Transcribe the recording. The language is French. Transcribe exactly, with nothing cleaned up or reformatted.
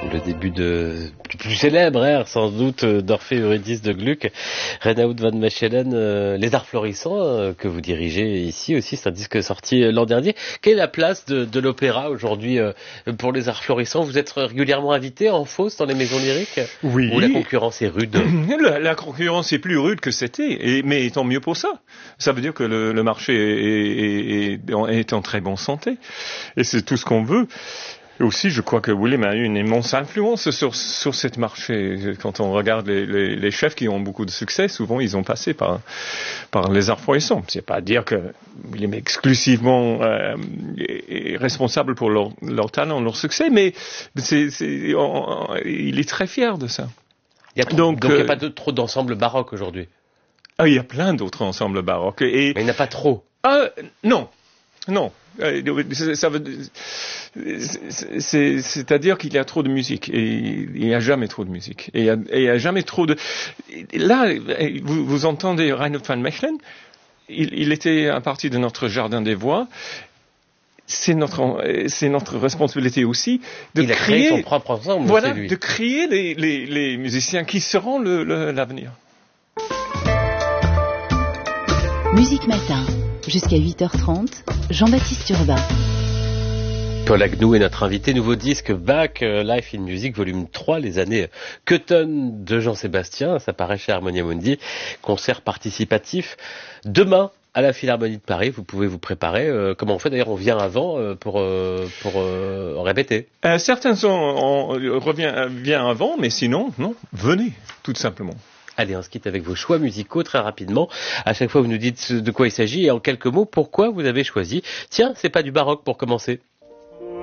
Le début de, du plus célèbre air, sans doute, d'Orphée Eurydice de Gluck, Reinoud van Mechelen, euh, Les Arts Florissants, euh, que vous dirigez ici aussi, c'est un disque sorti l'an dernier. Quelle est la place de, de l'opéra aujourd'hui euh, pour Les Arts Florissants? Vous êtes régulièrement invité en Fausse dans les maisons lyriques? Oui. Ou la concurrence est rude? La, la concurrence est plus rude que c'était, et, mais tant mieux pour ça. Ça veut dire que le, le marché est, est, est, est en très bonne santé, et c'est tout ce qu'on veut. Et aussi, je crois que William a eu une immense influence sur, sur cette marché. Quand on regarde les, les, les chefs qui ont beaucoup de succès, souvent ils ont passé par, par Les Arts Florissants. C'est pas dire que William est exclusivement euh, est responsable pour leur, leur talent, leur succès, mais c'est, c'est, on, il est très fier de ça. Il y a trop, donc, donc il n'y a pas de, trop d'ensembles baroques aujourd'hui? Ah, il y a plein d'autres ensembles baroques. Et, mais il n'y en a pas trop? Ah, non, non. Ça veut, c'est, c'est-à-dire qu'il y a trop de musique, et il n'y a jamais trop de musique, et il y a, et il y a jamais trop de. Là, vous, vous entendez Reinoud van Mechelen, il, il était un partie de notre jardin des voix. C'est notre, c'est notre responsabilité aussi de il a créer créé son propre ensemble. Voilà, lui. de créer les, les, les musiciens qui seront le, le, l'avenir. Musique Matin, jusqu'à huit heures trente, Jean-Baptiste Urbain. Paul Agnew est notre invité. Nouveau disque Bach, Life in Music, volume trois, les années Cotton de Jean-Sébastien. Ça paraît chez Harmonia Mundi. Concert participatif demain à la Philharmonie de Paris. Vous pouvez vous préparer. Euh, comment on fait? D'ailleurs, on vient avant euh, pour, euh, pour euh, répéter. Euh, certains sont, on revient vient avant, mais sinon, non, venez, tout simplement. Allez, on se quitte avec vos choix musicaux très rapidement. À chaque fois, vous nous dites de quoi il s'agit et en quelques mots, pourquoi vous avez choisi. Tiens, c'est pas du baroque pour commencer.